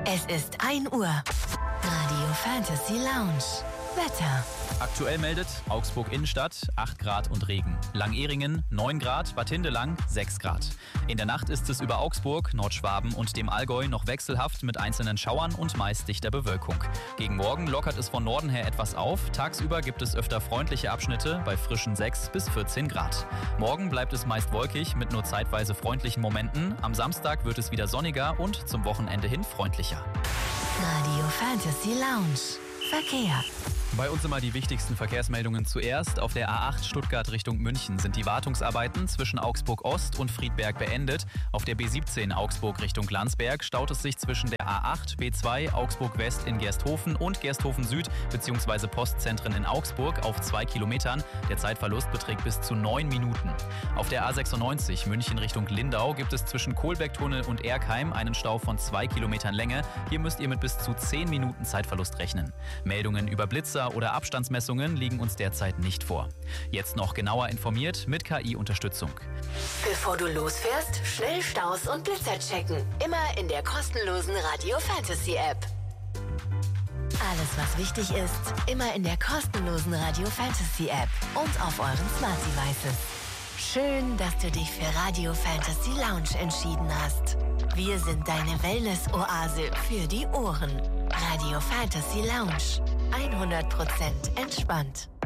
Es ist 1 Uhr. Radio Fantasy Lounge. Wetter. Aktuell meldet Augsburg Innenstadt 8 Grad und Regen. Langehringen 9 Grad, Bad Hindelang 6 Grad. In der Nacht ist es über Augsburg, Nordschwaben und dem Allgäu noch wechselhaft mit einzelnen Schauern und meist dichter Bewölkung. Gegen Morgen lockert es von Norden her etwas auf. Tagsüber gibt es öfter freundliche Abschnitte bei frischen 6 bis 14 Grad. Morgen bleibt es meist wolkig mit nur zeitweise freundlichen Momenten. Am Samstag wird es wieder sonniger und zum Wochenende hin freundlicher. Radio Fantasy Lounge. Verkehr. Bei uns immer die wichtigsten Verkehrsmeldungen zuerst. Auf der A8 Stuttgart Richtung München sind die Wartungsarbeiten zwischen Augsburg Ost und Friedberg beendet. Auf der B17 Augsburg Richtung Landsberg staut es sich zwischen der A8 B2 Augsburg West in Gersthofen und Gersthofen Süd bzw. Postzentren in Augsburg auf 2 Kilometern. Der Zeitverlust beträgt bis zu 9 Minuten. Auf der A96 München Richtung Lindau gibt es zwischen Kohlbecktunnel und Erkheim einen Stau von 2 Kilometern Länge. Hier müsst ihr mit bis zu 10 Minuten Zeitverlust rechnen. Meldungen über Blitzer oder Abstandsmessungen liegen uns derzeit nicht vor. Jetzt noch genauer informiert mit KI-Unterstützung. Bevor du losfährst, schnell Staus und Blitzer checken. Immer in der kostenlosen Radio Fantasy App. Alles, was wichtig ist, immer in der kostenlosen Radio Fantasy App und auf euren Smart Devices. Schön, dass du dich für Radio Fantasy Lounge entschieden hast. Wir sind deine Wellness-Oase für die Ohren. Radio Fantasy Lounge. 100% entspannt.